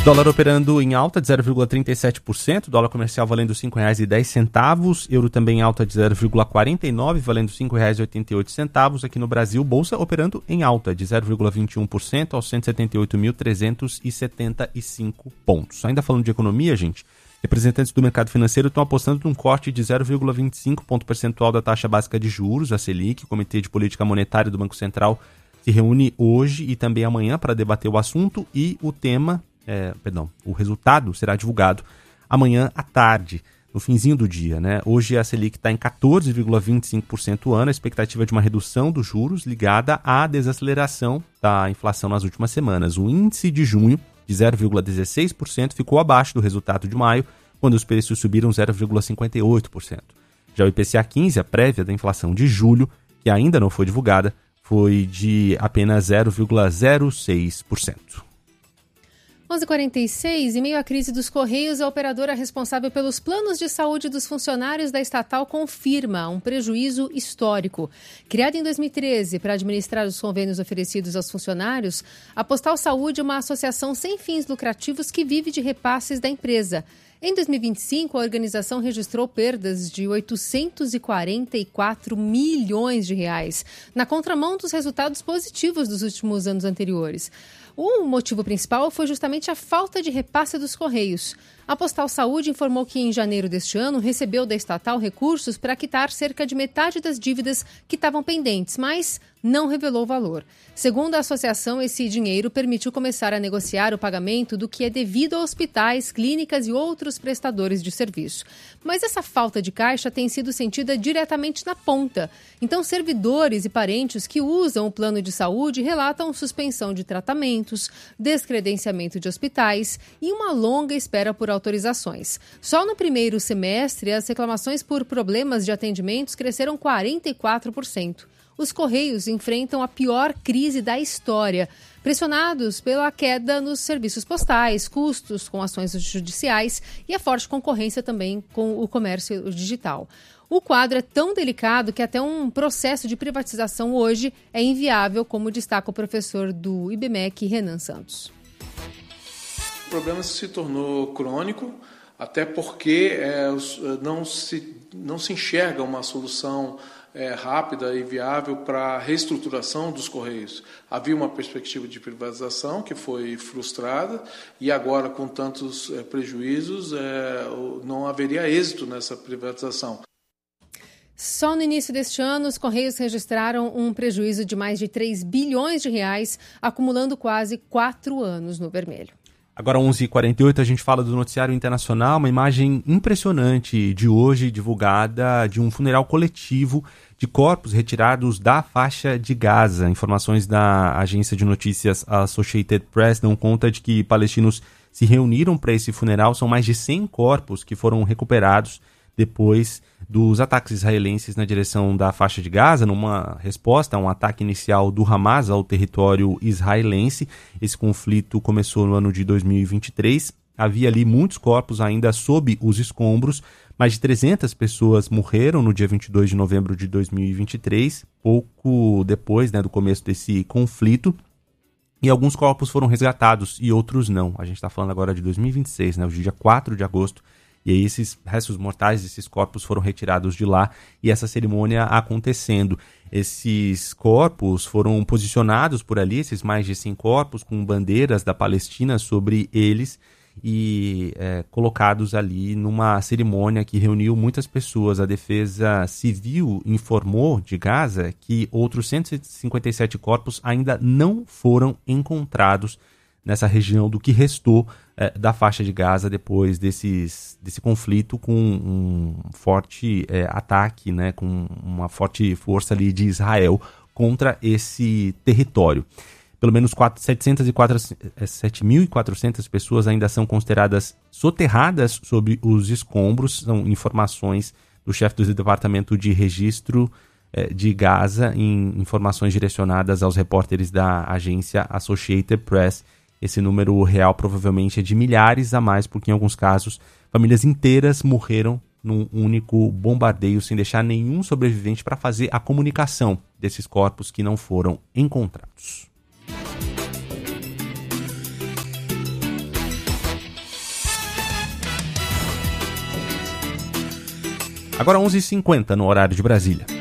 Dólar operando em alta de 0,37%, dólar comercial valendo R$ 5,10, euro também em alta de 0,49%, valendo R$ 5,88. Aqui no Brasil, bolsa operando em alta de 0,21% aos 178.375 pontos. Ainda falando de economia, gente, representantes do mercado financeiro estão apostando num corte de 0,25 ponto percentual da taxa básica de juros, a Selic. O Comitê de Política Monetária do Banco Central se reúne hoje e também amanhã para debater o assunto e o resultado será divulgado amanhã à tarde, no finzinho do dia, né? Hoje a Selic está em 14,25% ao ano, a expectativa de uma redução dos juros ligada à desaceleração da inflação nas últimas semanas. O índice de junho, de 0,16%, ficou abaixo do resultado de maio, quando os preços subiram 0,58%. Já o IPCA 15, a prévia da inflação de julho, que ainda não foi divulgada, foi de apenas 0,06%. 11h46, em meio à crise dos Correios, a operadora responsável pelos planos de saúde dos funcionários da estatal confirma um prejuízo histórico. Criada em 2013 para administrar os convênios oferecidos aos funcionários, a Postal Saúde é uma associação sem fins lucrativos que vive de repasses da empresa. Em 2025, a organização registrou perdas de 844 milhões de reais, na contramão dos resultados positivos dos últimos anos anteriores. O motivo principal foi justamente a falta de repasse dos Correios. A Postal Saúde informou que em janeiro deste ano recebeu da estatal recursos para quitar cerca de metade das dívidas que estavam pendentes, mas não revelou o valor. Segundo a associação, esse dinheiro permitiu começar a negociar o pagamento do que é devido a hospitais, clínicas e outros prestadores de serviço. Mas essa falta de caixa tem sido sentida diretamente na ponta. Então, servidores e parentes que usam o plano de saúde relatam suspensão de tratamentos, descredenciamento de hospitais e uma longa espera por autorizações. Só no primeiro semestre, as reclamações por problemas de atendimentos cresceram 44%. Os Correios enfrentam a pior crise da história, pressionados pela queda nos serviços postais, custos com ações judiciais e a forte concorrência também com o comércio digital. O quadro é tão delicado que até um processo de privatização hoje é inviável, como destaca o professor do IBMEC, Renan Santos. O problema se tornou crônico, até porque não se enxerga uma solução rápida e viável para a reestruturação dos Correios. Havia uma perspectiva de privatização que foi frustrada e agora, com tantos prejuízos, não haveria êxito nessa privatização. Só no início deste ano, os Correios registraram um prejuízo de mais de 3 bilhões de reais, acumulando quase 4 anos no vermelho. Agora, 11h48, a gente fala do noticiário internacional, uma imagem impressionante de hoje, divulgada, de um funeral coletivo de corpos retirados da faixa de Gaza. Informações da agência de notícias Associated Press dão conta de que palestinos se reuniram para esse funeral. São mais de 100 corpos que foram recuperados depois dos ataques israelenses na direção da faixa de Gaza, numa resposta a um ataque inicial do Hamas ao território israelense. Esse conflito começou no ano de 2023. Havia ali muitos corpos ainda sob os escombros. Mais de 300 pessoas morreram no dia 22 de novembro de 2023, pouco depois, do começo desse conflito. E alguns corpos foram resgatados e outros não. A gente está falando agora de 2026, o dia 4 de agosto. E aí esses restos mortais, esses corpos foram retirados de lá e essa cerimônia acontecendo. Esses corpos foram posicionados por ali, esses mais de 100 corpos, com bandeiras da Palestina sobre eles e colocados ali numa cerimônia que reuniu muitas pessoas. A Defesa Civil informou de Gaza que outros 157 corpos ainda não foram encontrados nessa região do que restou da faixa de Gaza depois desse conflito, com um forte ataque, com uma forte força ali de Israel contra esse território. Pelo menos 7.400 pessoas ainda são consideradas soterradas sob os escombros. São informações do chefe do Departamento de Registro de Gaza, em informações direcionadas aos repórteres da agência Associated Press. Esse número real provavelmente é de milhares a mais, porque em alguns casos famílias inteiras morreram num único bombardeio, sem deixar nenhum sobrevivente para fazer a comunicação desses corpos que não foram encontrados. Agora 11h50 no horário de Brasília.